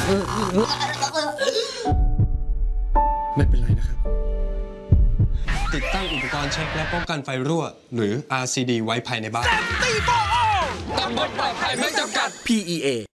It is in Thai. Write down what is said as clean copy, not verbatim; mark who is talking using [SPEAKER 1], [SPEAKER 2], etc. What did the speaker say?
[SPEAKER 1] ไม่เป็นไรนะครับติดตั้งอุปกรณ์เช็คและป้องกันไฟรั่วหรือ RCD ไว้ภายในบ้านตำบลปลอดภัยไม่จำกัด
[SPEAKER 2] PEA